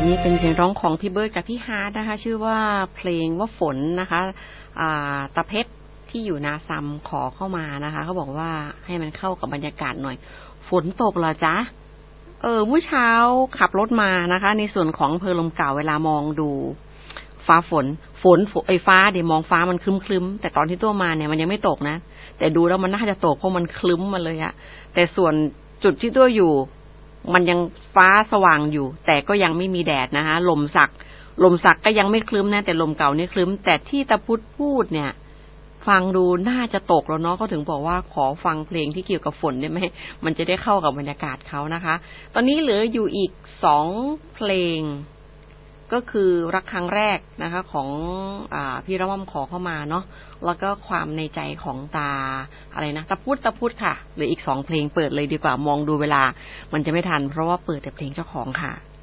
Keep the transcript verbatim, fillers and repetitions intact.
นี่เป็นเสียงร้องของพี่เบิร์ดกับพี่ฮาร์ดนะคะชื่อว่าเพลงว่าฝนนะคะอ่าตาเพชรที่อยู่นาซัมขอเข้ามานะคะเขาบอกว่าให้มันเข้ากับบรรยากาศหน่อยฝนตกเหรอจ๊ะเออเมื่อเช้าขับรถมานะคะในส่วนของอำเภอลมเก่าเวลามองดูฟ้าฝนฝนไอ้ฟ้าเดี๋ยวมองฟ้ามันคลึ้มๆแต่ตอนที่ตัวมาเนี่ยมันยังไม่ตกนะแต่ดูแล้วมันน่าจะตกเพราะมันคลึ้มมาเลยอะแต่ส่วนจุดที่ตัวอยู่มันยังฟ้าสว่างอยู่แต่ก็ยังไม่มีแดดนะคะลมสักลมสักก็ยังไม่คลึ้มนะแต่ลมเก่านี่คลึ้มแต่ที่ตะพุดพูดเนี่ยฟังดูน่าจะตกแล้วเนาะเขาถึงบอกว่าขอฟังเพลงที่เกี่ยวกับฝนได้ไหมมันจะได้เข้ากับบรรยากาศเขานะคะตอนนี้เหลืออยู่อีกสองเพลงก็คือรักครั้งแรกนะคะของอ่าพี่ระม่อมขอเข้ามาเนาะแล้วก็ความในใจของตาอะไรนะตะพุดตะพุดค่ะเหลืออีกสองเพลงเปิดเลยดีกว่ามองดูเวลามันจะไม่ทันเพราะว่าเปิดแต่เพลงเจ้าของค่ะ